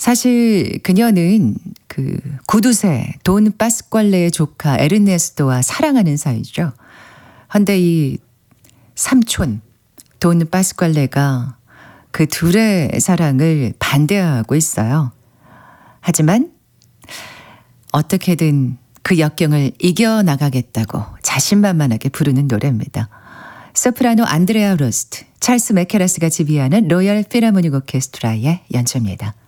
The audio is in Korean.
사실 그녀는 그 구두쇠 돈 파스კვ알레의 조카 에르네스토와 사랑하는 사이죠. 헌데 이 삼촌 돈 파스კვ알레가 그 둘의 사랑을 반대하고 있어요. 하지만 어떻게든 그 역경을 이겨나가겠다고 자신만만하게 부르는 노래입니다. 소프라노 안드레아 로스트, 찰스 메케라스가 지휘하는 로열 필하모닉 오케스트라의 연주입니다.